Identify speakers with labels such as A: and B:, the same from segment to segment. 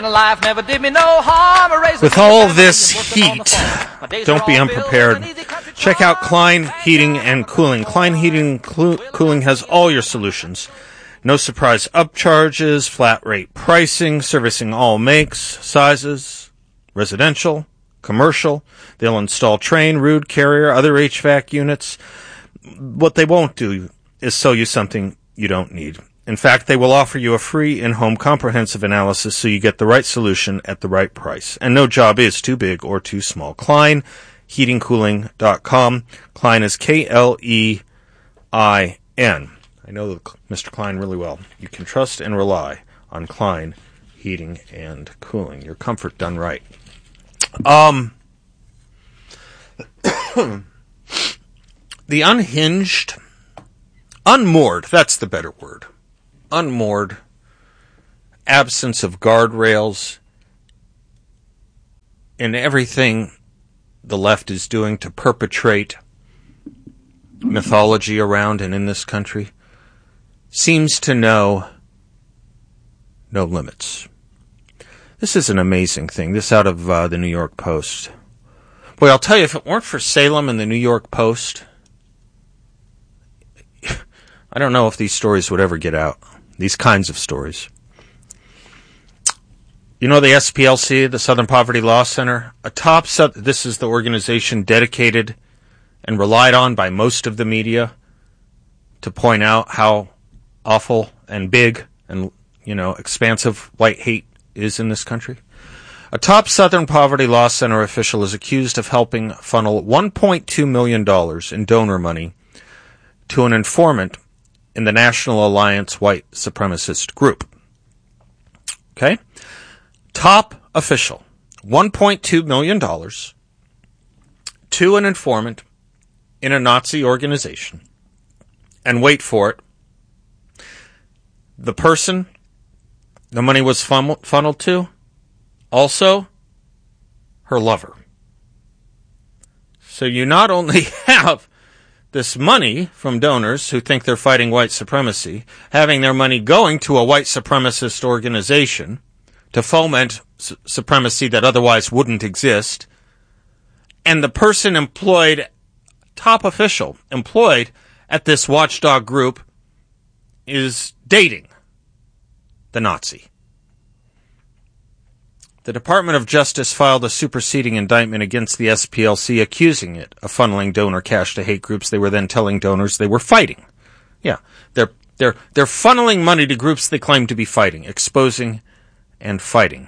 A: With all this heat, don't be unprepared. Check out Klein Heating and Cooling. Klein Heating and Cooling has all your solutions. No surprise upcharges, flat rate pricing, servicing all makes, sizes, residential, commercial. They'll install Trane, Ruud, Carrier, other HVAC units. What they won't do is sell you something you don't need. In fact, they will offer you a free in-home comprehensive analysis so you get the right solution at the right price. And no job is too big or too small. KleinHeatingCooling.com. Klein is Klein. I know Mr. Klein really well. You can trust and rely on Klein Heating and Cooling. Your comfort done right. The unhinged, unmoored, that's the better word. Unmoored, absence of guardrails in everything the left is doing to perpetrate mythology around and in this country seems to know no limits. This is an amazing thing. This out of the New York Post. Boy, I'll tell you, if it weren't for Salem and the New York Post, I don't know if these stories would ever get out. These kinds of stories. You know the SPLC, the Southern Poverty Law Center? This is the organization dedicated and relied on by most of the media to point out how awful and big and, expansive white hate is in this country. A top Southern Poverty Law Center official is accused of helping funnel $1.2 million in donor money to an informant in the National Alliance white supremacist group. Okay? Top official, $1.2 million to an informant in a Nazi organization. And wait for it. The person the money was funneled to, also her lover. So you not only have this money from donors who think they're fighting white supremacy, having their money going to a white supremacist organization to foment supremacy that otherwise wouldn't exist, and the person employed, top official employed at this watchdog group, is dating the Nazi. The Department of Justice filed a superseding indictment against the SPLC, accusing it of funneling donor cash to hate groups they were then telling donors they were fighting. Yeah, they're funneling money to groups they claim to be fighting, exposing and fighting.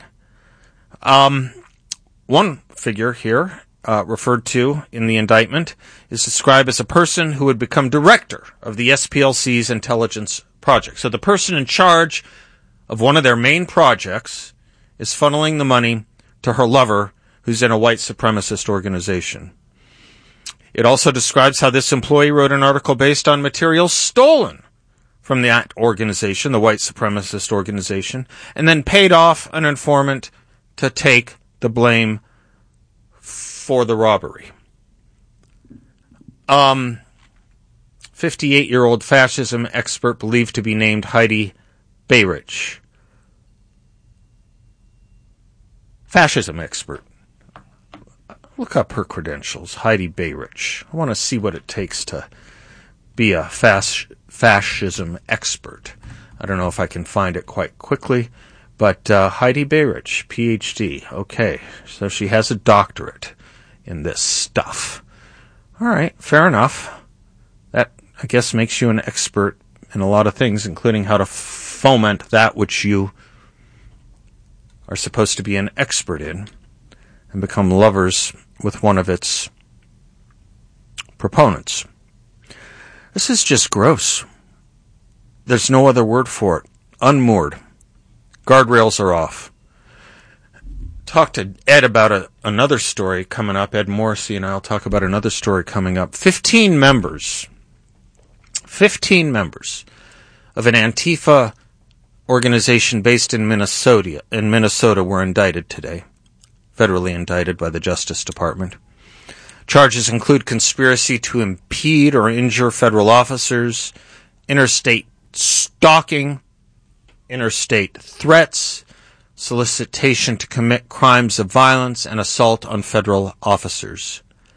A: One figure here, referred to in the indictment, is described as a person who would become director of the SPLC's intelligence project. So the person in charge of one of their main projects is funneling the money to her lover, who's in a white supremacist organization. It also describes how this employee wrote an article based on materials stolen from that organization, the white supremacist organization, and then paid off an informant to take the blame for the robbery. 58-year-old fascism expert believed to be named Heidi Beirich. Fascism expert. Look up her credentials, Heidi Beirich. I want to see what it takes to be a fascism expert. I don't know if I can find it quite quickly, but Heidi Beirich, PhD. Okay, so she has a doctorate in this stuff. All right, fair enough. That, I guess, makes you an expert in a lot of things, including how to foment that which you are supposed to be an expert in and become lovers with one of its proponents. This is just gross. There's no other word for it. Unmoored. Guardrails are off. Talk to Ed about another story coming up. Ed Morrissey and I'll talk about another story coming up. 15 members of an Antifa organization based in Minnesota were indicted today, federally indicted by the Justice Department. Charges include conspiracy to impede or injure federal officers, interstate stalking, interstate threats, solicitation to commit crimes of violence, and assault on federal officers.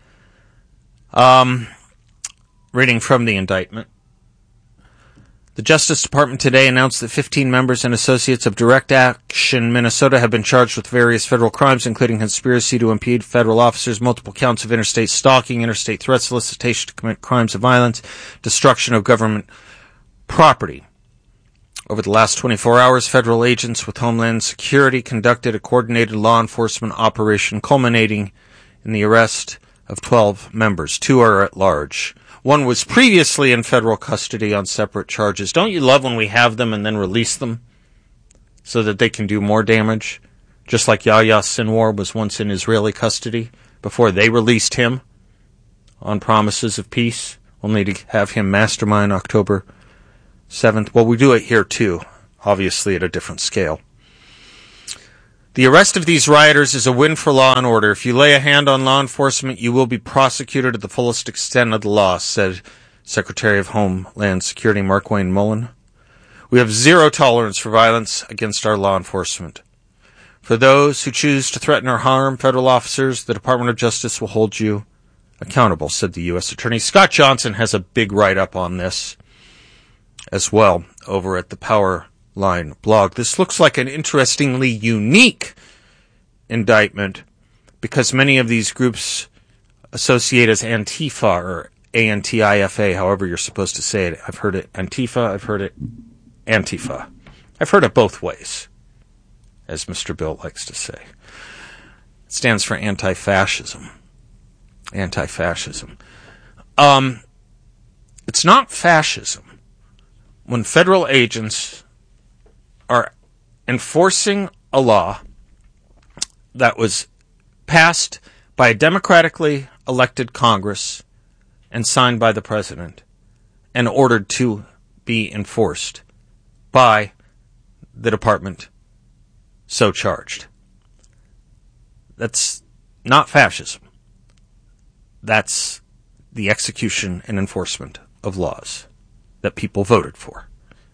A: Reading from the indictment. The Justice Department today announced that 15 members and associates of Direct Action Minnesota have been charged with various federal crimes, including conspiracy to impede federal officers, multiple counts of interstate stalking, interstate threat, solicitation to commit crimes of violence, destruction of government property. Over the last 24 hours, federal agents with Homeland Security conducted a coordinated law enforcement operation culminating in the arrest of 12 members. 2 are at large. 1 was previously in federal custody on separate charges. Don't you love when we have them and then release them so that they can do more damage? Just like Yahya Sinwar was once in Israeli custody before they released him on promises of peace, only to have him mastermind October 7th. Well, we do it here too, obviously at a different scale. The arrest of these rioters is a win for law and order. If you lay a hand on law enforcement, you will be prosecuted to the fullest extent of the law, said Secretary of Homeland Security Mark Wayne Mullen. We have zero tolerance for violence against our law enforcement. For those who choose to threaten or harm federal officers, the Department of Justice will hold you accountable, said the U.S. Attorney. Scott Johnson has a big write-up on this as well over at the Powerline blog. This looks like an interestingly unique indictment because many of these groups associate as Antifa or A-N-T-I-F-A, however you're supposed to say it. I've heard it Antifa, I've heard it Antifa. I've heard it both ways, as Mr. Bill likes to say. It stands for anti-fascism. Anti-fascism. It's not fascism when federal agents are enforcing a law that was passed by a democratically elected Congress and signed by the president and ordered to be enforced by the department so charged. That's not fascism. That's the execution and enforcement of laws that people voted for.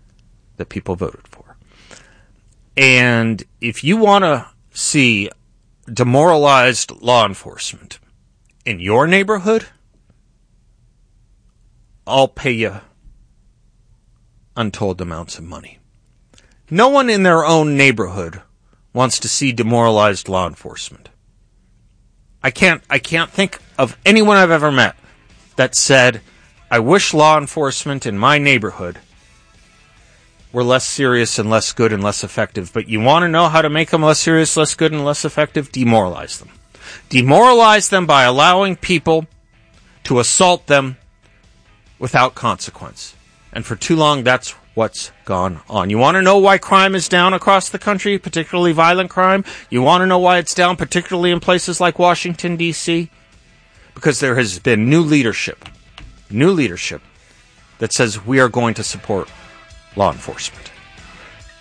A: And if you want to see demoralized law enforcement in your neighborhood, I'll pay you untold amounts of money. No one in their own neighborhood wants to see demoralized law enforcement. I can't think of anyone I've ever met that said, I wish law enforcement in my neighborhood were less serious and less good and less effective. But you want to know how to make them less serious, less good, and less effective? Demoralize them. Demoralize them by allowing people to assault them without consequence. And for too long, that's what's gone on. You want to know why crime is down across the country, particularly violent crime? You want to know why it's down, particularly in places like Washington, D.C.? Because there has been new leadership that says we are going to support law enforcement.